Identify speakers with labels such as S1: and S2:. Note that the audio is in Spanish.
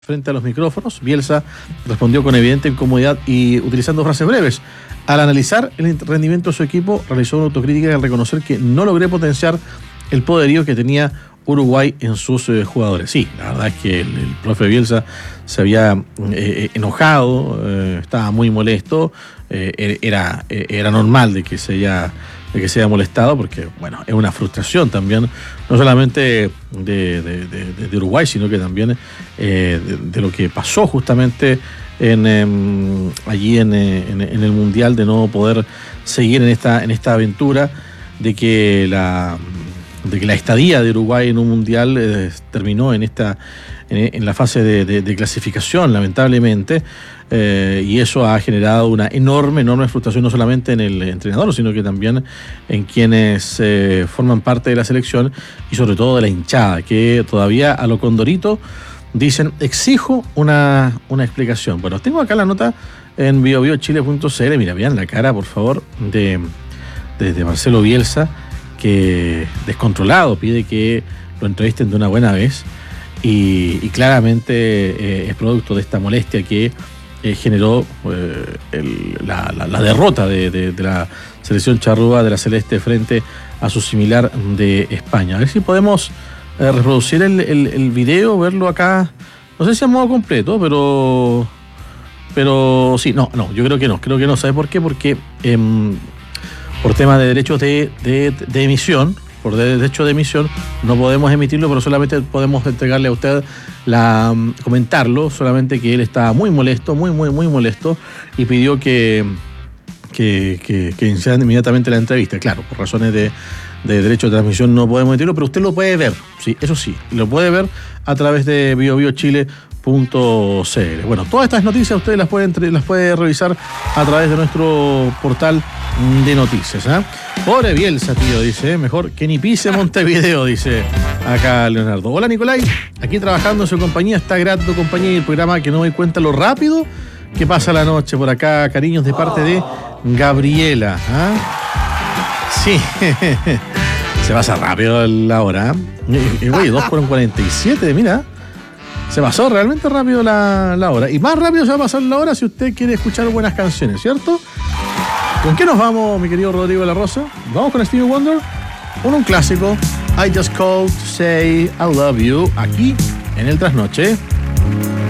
S1: Frente a los micrófonos, Bielsa respondió con evidente incomodidad y utilizando frases breves. Al analizar el rendimiento de su equipo, realizó una autocrítica al reconocer que no logré potenciar el poderío que tenía Uruguay en sus jugadores. Sí, la verdad es que el profe Bielsa se había enojado, estaba muy molesto, era normal de que se haya molestado, porque bueno, es una frustración también, no solamente de Uruguay, sino que también de lo que pasó justamente allí en el Mundial, de no poder seguir en esta aventura, de que la estadía de Uruguay en un Mundial terminó en la fase de clasificación, lamentablemente, y eso ha generado una enorme frustración, no solamente en el entrenador, sino que también en quienes forman parte de la selección y sobre todo de la hinchada, que todavía a lo Condorito dicen: exijo una explicación. Bueno, tengo acá la nota en biobiochile.cl. Mira, vean la cara, por favor, de Marcelo Bielsa, que descontrolado pide que lo entrevisten de una buena vez, y claramente es producto de esta molestia que generó la derrota de la selección charrúa, de la Celeste, frente a su similar de España. A ver si podemos reproducir el video, verlo acá, no sé si a modo completo, pero sí, no, yo creo que no, ¿sabe por qué? Porque por tema de derechos de emisión, por derecho de emisión, no podemos emitirlo, pero solamente podemos entregarle a usted comentarlo, solamente que él está muy molesto, muy molesto, y pidió que iniciaran inmediatamente la entrevista. Claro, por razones de derecho de transmisión no podemos emitirlo, pero usted lo puede ver, sí, eso sí, lo puede ver a través de biobiochile.cl. Bueno, todas estas noticias usted las puede revisar a través de nuestro portal de noticias. Pobre Bielsa, tío, dice, mejor que ni pise Montevideo, dice acá Leonardo. Hola, Nicolai, aquí trabajando en su compañía, está grato compañía, y el programa que no me doy cuenta lo rápido que pasa la noche por acá. Cariños de parte de Gabriela. Sí, se pasa rápido la hora. Oye, 2:47, mira. Se pasó realmente rápido la hora. Y más rápido se va a pasar la hora si usted quiere escuchar buenas canciones, ¿cierto? ¿Con qué nos vamos, mi querido Rodrigo de la Rosa? Vamos con Stevie Wonder, un clásico, I Just Called to Say I Love You, aquí en el Trasnoche.